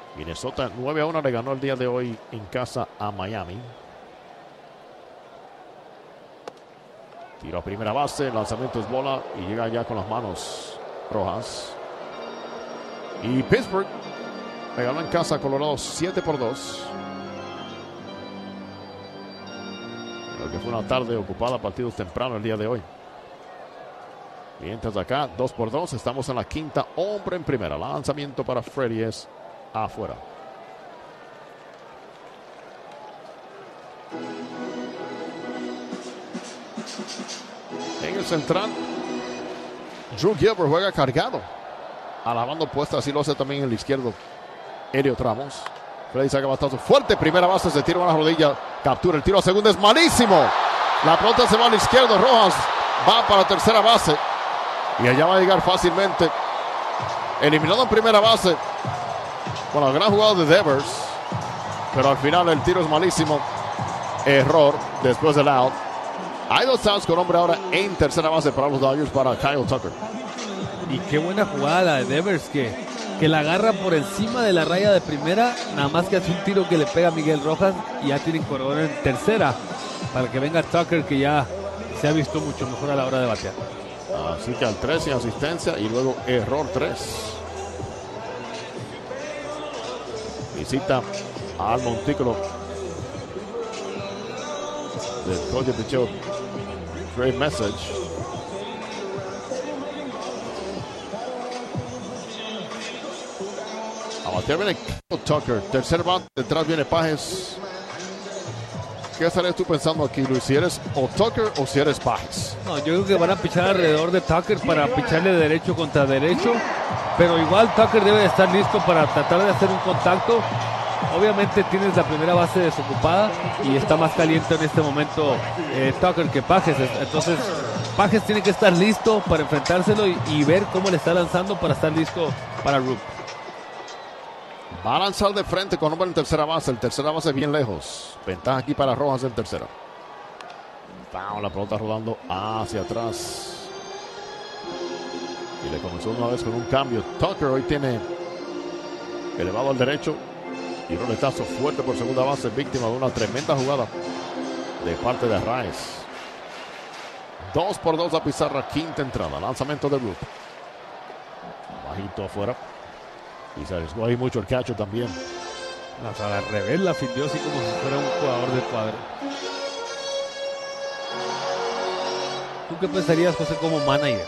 Minnesota 9-1 le ganó el día de hoy en casa a Miami. Tiro a primera base, lanzamiento es bola y llega ya con las manos Rojas. Y Pittsburgh le ganó en casa a Colorado 7-2. Creo que fue una tarde ocupada, partidos temprano el día de hoy. Mientras acá, 2-2, estamos en la quinta, hombre en primera. Lanzamiento para Freddy es afuera. En el central, Drew Gilbert juega cargado. A la banda opuesta, así lo hace también el izquierdo Elliot Ramos. Freddy saca batazo fuerte, primera base, se tira a la rodilla, captura el tiro a segunda, es malísimo. La pelota se va al izquierdo, Rojas va para la tercera base. Y allá va a llegar fácilmente. Eliminado en primera base con la gran jugada de Devers. Pero al final el tiro es malísimo. Error después del out. Hay dos outs con hombre ahora en tercera base para los Dodgers, para Kyle Tucker. Y qué buena jugada la de Devers, que la agarra por encima de la raya de primera. Nada más que hace un tiro que le pega a Miguel Rojas. Y ya tienen corredor en tercera. Para que venga Tucker, que ya se ha visto mucho mejor a la hora de batear. Así que al 3 sin asistencia y luego error 3. Visita al montículo del coach de picheo Trey Message. A batear viene Tucker. Tercer bate, detrás viene Pages. ¿Qué estarías tú pensando aquí, Luis? ¿Si eres o Tucker o si eres Pages? No, yo creo que van a pichar alrededor de Tucker para picharle derecho contra derecho. Pero igual Tucker debe de estar listo para tratar de hacer un contacto. Obviamente tienes la primera base desocupada y está más caliente en este momento Tucker que Pages. Entonces Pages tiene que estar listo para enfrentárselo y ver cómo le está lanzando para estar listo para Rook. Va a lanzar de frente con hombre en tercera base. El tercera base bien lejos. Ventaja aquí para Rojas en tercera. La pelota rodando hacia atrás. Y le comenzó una vez con un cambio. Tucker hoy tiene elevado al derecho. Y un roletazo fuerte por segunda base. Víctima de una tremenda jugada de parte de Arraez. 2-2 la pizarra. Quinta entrada. Lanzamiento de Rook. Bajito afuera. Y se arriesgó ahí mucho el catcher también. Al revés la fildeó así como si fuera un jugador de cuadro. ¿Tú qué pensarías, José, como manager?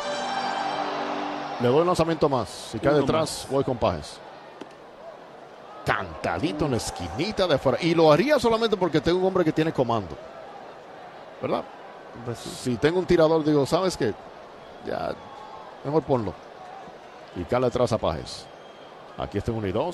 Le doy un lanzamiento más. Si cae detrás, más. voy con Pages. Cantadito en la esquinita de afuera. Y lo haría solamente porque tengo un hombre que tiene comando. ¿Verdad? Pues sí. Si tengo un tirador, digo, ¿sabes qué? Ya, mejor ponlo. Y cae atrás a Pages. Aquí está 1-2.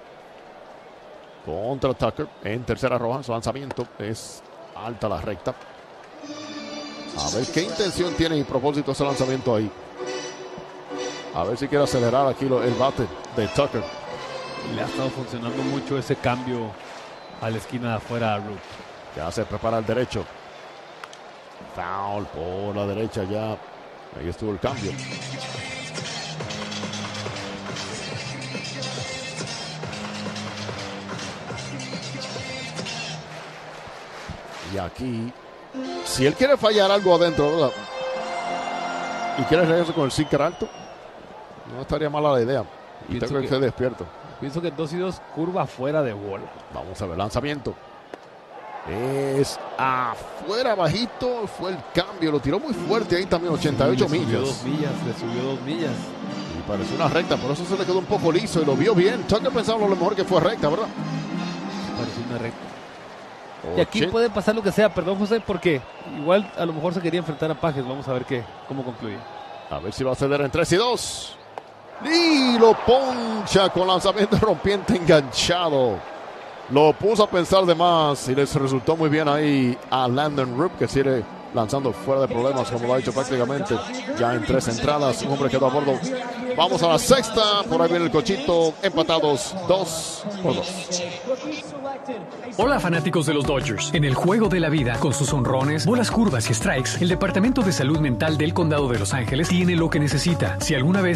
Contra Tucker. En tercera Roja. Su lanzamiento es alta la recta. A ver qué intención tiene y propósito ese lanzamiento ahí. A ver si quiere acelerar aquí el bate de Tucker. Le ha estado funcionando mucho ese cambio a la esquina de afuera a Rook. Ya se prepara el derecho. Foul por la derecha ya. Ahí estuvo el cambio. Y aquí, si él quiere fallar algo adentro, ¿verdad? Y quiere regresar con el sinker alto, no estaría mala la idea. Y tengo que estar despierto. Pienso que 2-2, curva fuera de bola. Vamos a ver, lanzamiento. Es afuera, bajito. Fue el cambio, lo tiró muy fuerte ahí también, 88 millas. Le subió 2 millas. Y pareció una recta, por eso se le quedó un poco liso y lo vio bien. Tucker pensaba a lo mejor que fue recta, ¿verdad? Pareció una recta. Y aquí puede pasar lo que sea, perdón José, porque igual a lo mejor se quería enfrentar a Pages. Vamos a ver cómo concluye. A ver si va a ceder en 3-2. Y lo poncha con lanzamiento rompiente enganchado. Lo puso a pensar de más y les resultó muy bien ahí a Landon Rook, que sigue lanzando fuera de problemas, como lo ha dicho prácticamente ya en 3 entradas. Un hombre quedó a bordo. Vamos a la sexta. Por ahí viene el cochito. Empatados 2-2. Hola fanáticos de los Dodgers. En el juego de la vida, con sus honrones, bolas curvas y strikes, el Departamento de Salud Mental del Condado de Los Ángeles tiene lo que necesita. Si alguna vez